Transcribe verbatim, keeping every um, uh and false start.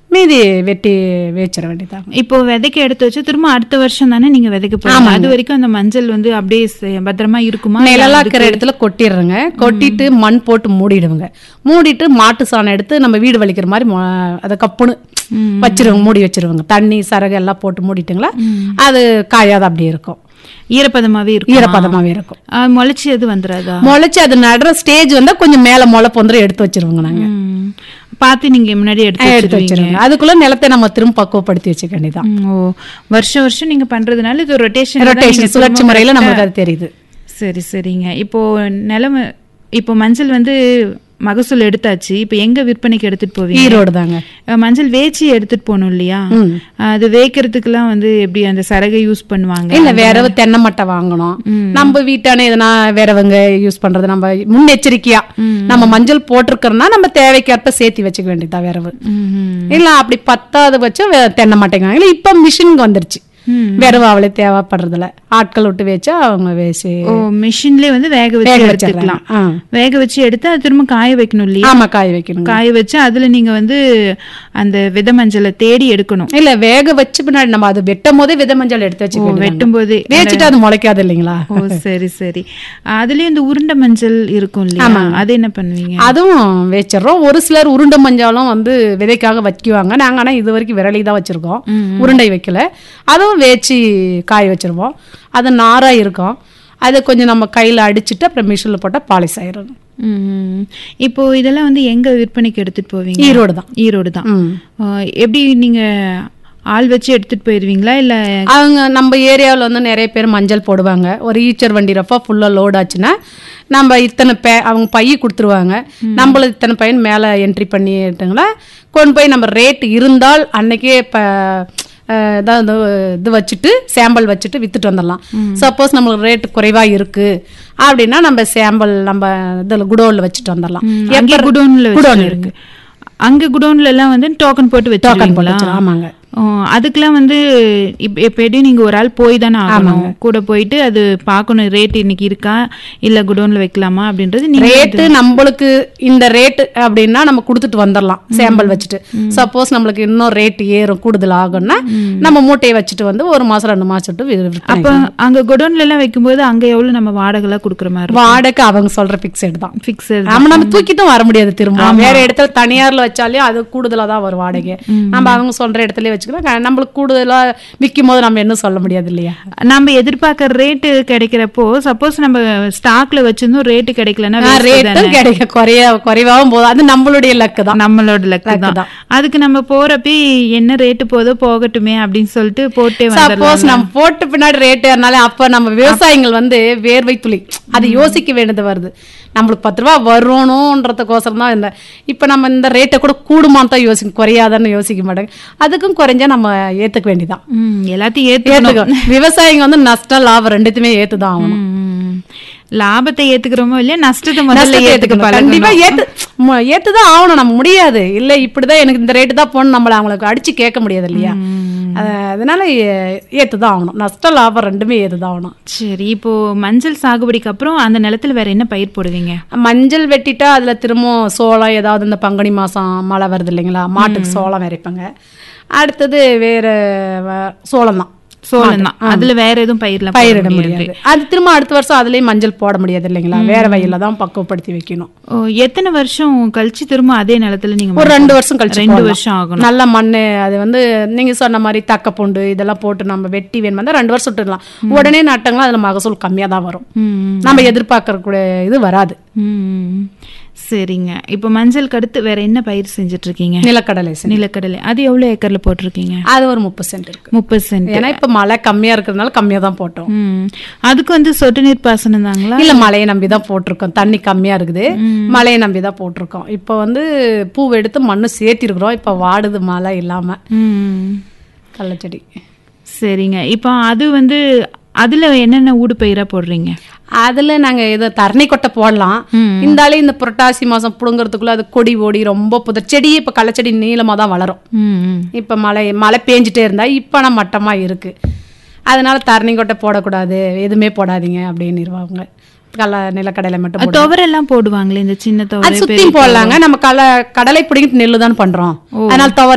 மீதி வெட்டி வச்சிட வேண்டியதாங்க. இப்போ விதைக்க எடுத்து வச்சு திரும்ப அடுத்த வருஷம் தானே நீங்க விதைக்க போறீங்க. அது வரைக்கும் அந்த மஞ்சள் வந்து அப்படியே பத்திரமா இருக்குமா? நிழலா இருக்கிற இடத்துல கொட்டிடுறேங்க. கொட்டிட்டு மண் போட்டு மூடிடுவோங்க. மூடிட்டு மாட்டு சாணம் எடுத்து நம்ம வீடு வலிக்கிற மாதிரி அதை கப்புன்னு வச்சிருவோங்க, மூடி வச்சிருவோங்க. தண்ணி சரகு எல்லாம் போட்டு மூடிட்டுங்களா, அது காயாத அப்படியே இருக்கும். ஈரப்பதமாவே இருக்கும். ஈரப்பதமாவே இருக்கும். முளைச்சி அது வந்துடாதா? முளைச்சி அது நடுற ஸ்டேஜ் வந்தா கொஞ்சம் மேல முளை பொந்தரை எடுத்து வச்சிருவோங்க. நாங்க பார்த்து நீங்க முன்னாடி எடுத்து எடுத்து வச்சிருங்க. அதுக்குள்ள நிலத்தை நம்ம திரும்ப பக்குவப்படுத்தி வச்சுக்க வேண்டியதான். ஓ, வருஷம் வருஷம் நீங்க பண்றதுனால இது ரொட்டேஷன் ரொட்டேஷன் சுழற்சி முறையில நமக்கு அது தெரியுது. சரி சரிங்க. இப்போ நிலம் இப்போ மஞ்சள் வந்து மகசூல் எடுத்தாச்சு. இப்ப எங்க விற்பனைக்கு எடுத்துட்டு போவீங்க? ஈரோடு தாங்க. மஞ்சள் வேச்சி எடுத்துட்டு போகணும் இல்லையா? அது வேக்கிறதுக்கு எல்லாம் வந்து எப்படி அந்த சரகை யூஸ் பண்ணுவாங்க? இல்ல, வேறவு தென்னை மட்டை வாங்கணும். நம்ம வீட்டான எதனா வேறவங்க யூஸ் பண்றது நம்ம முன்னெச்சரிக்கையா நம்ம மஞ்சள் போட்டிருக்கிறோம்னா நம்ம தேவைக்கேற்ப சேர்த்தி வச்சுக்க வேண்டியதா வேறவு. இல்ல அப்படி பத்தாவது வச்சு தென்னை மட்டைங்க. இல்ல இப்ப மிஷின் வந்துருச்சு, வெறும் அவளே தேவைப்படுறதுல ஆட்கள் விட்டு வச்சா அவங்க வேசி மிஷின்லயே வந்து வேக வச்சு எடுத்துக்கலாம். வேக வச்சு எடுத்து அது திரும்ப காய வைக்கணும் இல்லையா? ஆமா, காய வைக்கணும். காய வச்சு அதுல நீங்க வந்து அந்த வித மஞ்சளை தேடி எடுக்கணும். இல்ல, வேக வச்சு பின்னாடி நம்ம அது வெட்டும் போதே வித மஞ்சள் எடுத்து வச்சு வெட்டும் போதே வேச்சிட்டு அது முளைக்காது இல்லைங்களா? ஓ சரி சரி. அதுலயும் இந்த உருண்டை மஞ்சள் இருக்கும் இல்லையா? அது என்ன பண்ணுவீங்க? அதுவும் வச்சிடறோம். ஒரு சிலர் உருண்டை மஞ்சாலும் வந்து விதைக்காக வைக்குவாங்க. நாங்க ஆனா இது வரைக்கும் விரலி தான் வச்சிருக்கோம், உருண்டை வைக்கல. அதுவும் வேச்சி காய வச்சிருவோம். அது நாரா இருக்கும். அதை கொஞ்சம் நம்ம கையில அடிச்சுட்டு அப்புறம் மிஷின்ல போட்டா பாலிஷ் ஆயிரும். இப்போ இதெல்லாம் வந்து எங்க விற்பனைக்கு எடுத்துட்டு போவீங்க? ஈரோடு தான். ஈரோடு தான். எப்படி நீங்க ஆள் வச்சு எடுத்துட்டு போயிருவீங்களா? இல்ல அவங்க நம்ம ஏரியாவில் வந்து நிறைய பேர் மஞ்சள் போடுவாங்க. ஒரு ஈச்சர் வண்டி ரஃபா ஃபுல்லா லோட் ஆச்சுன்னா நம்ம இத்தனை பே அவங்க பைய கொடுத்துருவாங்க. நம்மள இத்தனை பையன் மேலே என்ட்ரி பண்ணிட்டுங்களா கொண்டு போய் நம்ம ரேட் இருந்தால் அன்னைக்கே இப்போ ஏதாவது இது வச்சுட்டு சாம்பிள் வச்சுட்டு வித்துட்டு வந்துடலாம். சப்போஸ் நம்மளுக்கு ரேட் குறைவா இருக்கு அப்படின்னா நம்ம சாம்பிள் நம்ம இதில் குடோன்ல வச்சுட்டு வந்துடலாம். குடோன்ல குடோன் இருக்கு. அங்க குடோன்ல எல்லாம் வந்து டோக்கன் போட்டு வச்சு டோக்கன் போட்டு. ஆமாங்க. அதுக்கெல்லாம் வந்து இப்ப எப்படி நீங்க ஒரு ஆள் போய் தானே ஆகணும், கூட போயிட்டு அது பார்க்கணும் ரேட் இன்னைக்கு இருக்கா இல்ல குடோன்ல வைக்கலாமா அப்படின்றது. ரேட்டு நம்மளுக்கு இந்த ரேட்டு அப்படின்னா நம்ம கொடுத்துட்டு வந்துடலாம் சாம்பிள் வச்சுட்டு. சப்போஸ் நம்மளுக்கு இன்னும் ரேட் ஏறும் கூடுதல் ஆகும்னா நம்ம மூட்டையை வச்சுட்டு வந்து ஒரு மாசம் ரெண்டு மாசம் அப்ப அங்க குடோன்ல எல்லாம் வைக்கும்போது அங்க எவ்வளவு நம்ம வாடகை எல்லாம் கொடுக்குற மாதிரி? வாடகை அவங்க சொல்ற பிக்சட் தான். பிக்சட் நம்ம நம்ம தூக்கிட்டும் வர முடியாது. திரும்ப வேற இடத்துல தனியார்ல வச்சாலே அது கூடுதலா தான் வரும் வாடகை. நம்ம அவங்க சொல்ற இடத்துல வச்சு நம்மளுக்கு கூடுதலா விற்கும் போது நம்ம என்ன சொல்ல முடியாது இல்லையா? நம்ம எதிர்பார்க்கிற ரேட்டு கிடைக்கிறப்போ சப்போஸ் நம்ம ஸ்டாக்ல வச்சிருந்தோம் ரேட்டு கிடைக்கலன்னா ரேட்டு கிடைக்க குறைய குறைவாகவும் போதும். அது நம்மளுடைய லக்கு தான், நம்மளோட லக்கு தான். அதுக்கு நம்ம போறப்ப என்ன ரேட்டு போதோ போகட்டுமே அப்படின்னு சொல்லிட்டு போட்டே சப்போஸ் நம்ம போட்டு பின்னாடி ரேட்டு ஏறினாலே அப்ப நம்ம விவசாயிகள் வந்து வேர்வை துளி அது யோசிக்க வேண்டியது வருது. நம்மளுக்கு பத்து ரூபா வரணும்ன்றதுக்கோசரம் தான் இந்த இப்ப நம்ம இந்த ரேட்டை கூட கூடுமான்னு தான் யோசிக்க, குறையாதான்னு யோசிக்க மாட்டாங்க. அதுக்கும் குறைஞ்சா நம்ம ஏத்துக்க வேண்டியதான். எல்லாத்தையும் ஏத்துக்கணும். விவசாயிங்க வந்து நஷ்டம் லாபம் ரெண்டுத்துமே ஏத்துதான் ஆகணும். லாபத்தை ஏத்துக்கிறோமோ இல்லையா, நஷ்டத்தை முதல்ல ஏத்துக்க கண்டிப்பா ஏத்து ஏத்துதான் ஆகணும். நம்ம முடியாது இல்ல இப்படிதான் எனக்கு இந்த ரேட்டு தான் போகணும் நம்மள அவங்களுக்கு அடிச்சு கேட்க முடியாது இல்லையா? அதனால ஏத்துதான் ஆகணும். நஷ்ட லாபம் ரெண்டுமே ஏத்துதான் ஆகணும். சரி, இப்போ மஞ்சள் சாகுபடிக்கு அப்புறம் அந்த நிலத்துல வேற என்ன பயிர் போடுவீங்க? மஞ்சள் வெட்டிட்டா அதுல திரும்ப சோளம், ஏதாவது இந்த பங்குனி மாசம் மழை வருது இல்லைங்களா, மாட்டுக்கு சோளம் விரைப்பாங்க. அடுத்தது வேற சோளம் தான். சோளம் தான். அதுல வேற எதுவும் பயிர்ல பயிரிட முடியாது. அது திரும்ப அடுத்த வருஷம் அதுலயும் மஞ்சள் போட முடியாது இல்லைங்களா, வேற வயல்ல தான் பக்குவப்படுத்தி வைக்கணும். எத்தனை வருஷம் கழிச்சு திரும்ப அதே நிலத்துல நீங்க? ஒரு ரெண்டு வருஷம் கழிச்சு. ரெண்டு வருஷம் ஆகும். நல்ல மண்ணு அது வந்து நீங்க சொன்ன மாதிரி தக்க பூண்டு இதெல்லாம் போட்டு நம்ம வெட்டி வேணுமா ரெண்டு வருஷம் விட்டுடலாம். உடனே நட்டங்களா அதுல மகசூல் கம்மியா தான் வரும். நம்ம எதிர்பார்க்கற கூட இது வராது. சரிங்க. இப்போ மஞ்சளுக்கு அடுத்து வேற என்ன பயிர் செஞ்சுட்டு இருக்கீங்க? நிலக்கடலை. நிலக்கடலை அது எவ்வளவு ஏக்கர்ல போட்டிருக்கீங்க? அது ஒரு முப்பது சென்ட் இருக்கு. முப்பது சென்ட். ஏன்னா இப்ப மழை கம்மியா இருக்கிறதுனால கம்மியா தான் போட்டோம். அதுக்கு வந்து சொட்டு நீர் பாசனம் தாங்களா இல்ல மழையை நம்பி தான் போட்டிருக்கோம். தண்ணி கம்மியா இருக்குது, மழையை நம்பி தான் போட்டிருக்கோம். இப்ப வந்து பூ எடுத்து மண்ணு சேர்த்தி இருக்கிறோம். இப்ப வாடுது மழை இல்லாம கள்ளச்செடி. சரிங்க. இப்போ அது வந்து அதுல என்னென்ன ஊடு பயிரா போடுறீங்க? அதுல நாங்க ஏதோ தரணி கொட்டை போடலாம். இருந்தாலே இந்த புரட்டாசி மாசம் புடுங்கிறதுக்குள்ள அது கொடி ஓடி ரொம்ப புதர் செடியே இப்ப கள்ளச்செடி நீளமா தான் வளரும். இப்ப மழை மழை பேஞ்சிட்டே இருந்தா இப்ப நான் மட்டமா இருக்கு. அதனால தரணி கொட்டை போடக்கூடாது, எதுவுமே போடாதீங்க அப்படின்னு இருவாங்க. கல நிலக்கடலை மட்டும் துவரெல்லாம் போடுவாங்களே, இந்த சின்ன துவரை சுத்தி போடலாங்க. நம்ம கல கடலை பிடிங்கிட்டு நெல்லு தான் பண்றோம். அதனால துவரை